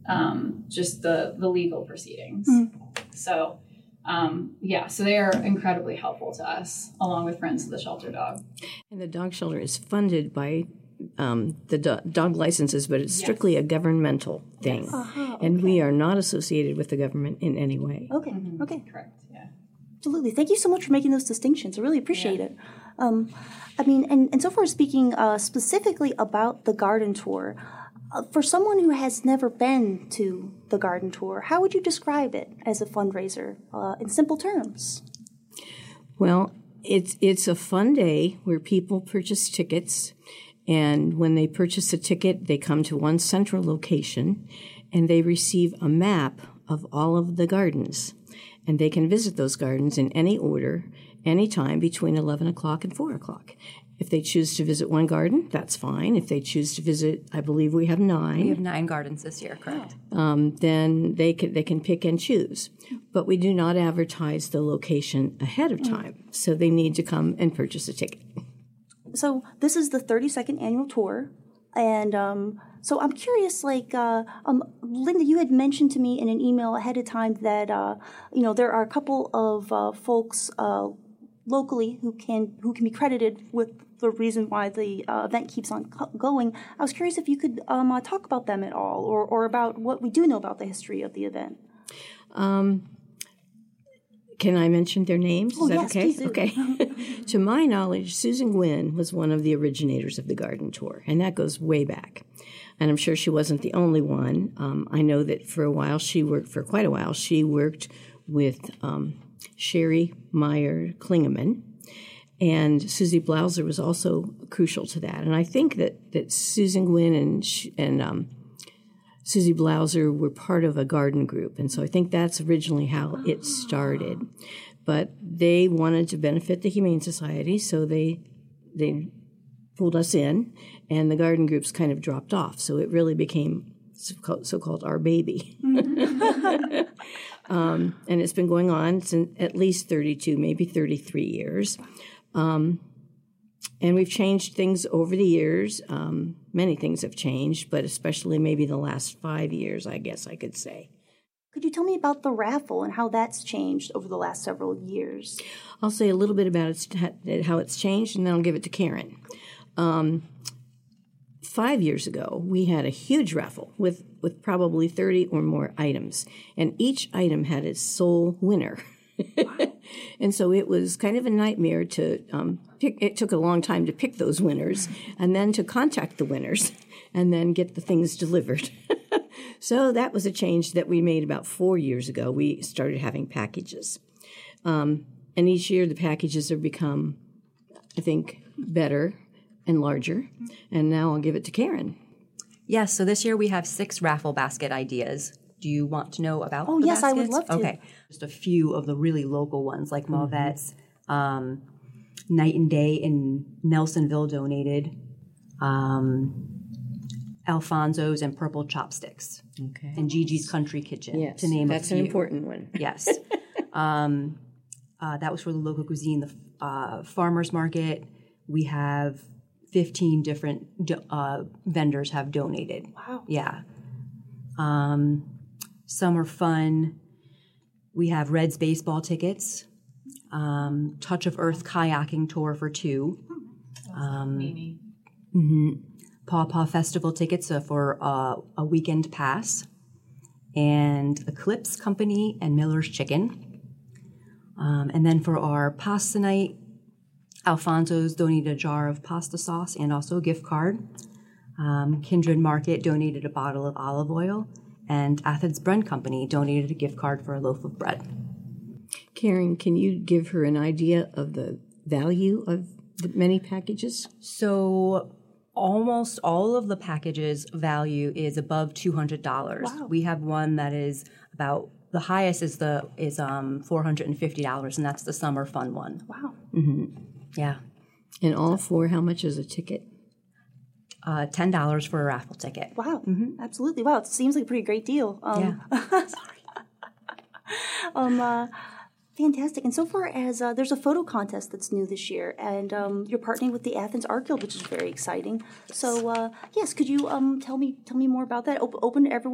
just the legal proceedings. So, so they are incredibly helpful to us, along with Friends of the Shelter Dog. And the dog shelter is funded by the dog licenses, but it's strictly a governmental thing. Yes. Okay. And we are not associated with the government in any way. Okay, okay. Correct, yeah. Absolutely. Thank you so much for making those distinctions. I really appreciate it. I mean, and so far speaking specifically about the garden tour, for someone who has never been to the garden tour, how would you describe it as a fundraiser in simple terms? Well, it's a fun day where people purchase tickets, and when they purchase a ticket, they come to one central location, and they receive a map of all of the gardens. And they can visit those gardens in any order, anytime between 11 o'clock and 4 o'clock. If they choose to visit one garden, that's fine. If they choose to visit, I believe we have 9. We have 9 gardens this year, correct. Then they can pick and choose. But we do not advertise the location ahead of time, so they need to come and purchase a ticket. So this is the 32nd annual tour, and so I'm curious, Linda, you had mentioned to me in an email ahead of time that there are a couple of folks locally who can be credited with the reason why the event keeps on going. I was curious if you could talk about them at all, or about what we do know about the history of the event. Can I mention their names? Is that yes, okay? Please do. Okay. To my knowledge, Susan Gwynn was one of the originators of the garden tour, and that goes way back. And I'm sure she wasn't the only one. I know that for quite a while, she worked with Sherry Meyer Klingeman, and Susie Blauser was also crucial to that. And I think that Susan Gwynn and Susie Blauser were part of a garden group, and so I think that's originally how it started. But they wanted to benefit the Humane Society, so they pulled us in, and the garden groups kind of dropped off. So it really became so-called our baby. And it's been going on since at least 32, maybe 33 years. And we've changed things over the years. Many things have changed, but especially maybe the last 5 years, I guess I could say. Could you tell me about the raffle and how that's changed over the last several years? I'll say a little bit about how it's changed, and then I'll give it to Karen. 5 years ago, we had a huge raffle with probably 30 or more items, and each item had its sole winner. And so it was kind of a nightmare to pick. It took a long time to pick those winners, and then to contact the winners, and then get the things delivered. So that was a change that we made about 4 years ago. We started having packages. And each year the packages have become, I think, better and larger. And now I'll give it to Karen. Yes, so this year we have 6 raffle basket ideas. Do you want to know about the yes, baskets? I would love to. Okay. Just a few of the really local ones, like Mauvette's, Night and Day in Nelsonville donated, Alfonso's and Purple Chopsticks, and Gigi's Country Kitchen, to name a few. That's an important one. Yes. That was for the local cuisine. The farmer's market, we have 15 different vendors have donated. Wow. Yeah. Some are fun. We have Reds baseball tickets, Touch of Earth kayaking tour for 2. Mimi. Paw Paw Festival tickets for a weekend pass, and Eclipse Company and Miller's Chicken. And then for our pasta night, Alfonso's donated a jar of pasta sauce and also a gift card. Kindred Market donated a bottle of olive oil, and Athens Bread Company donated a gift card for a loaf of bread. Karen, can you give her an idea of the value of the many packages? So almost all of the packages value is above $200. Wow. We have one that is about, the highest is $450, and that's the summer fun one. Wow. Yeah. And all 4, how much is a ticket? $10 for a raffle ticket. Wow. Absolutely. Wow. It seems like a pretty great deal. Fantastic. And so far as there's a photo contest that's new this year, and you're partnering with the Athens Art Guild, which is very exciting. So yes, could you tell me more about that? Open to everyone.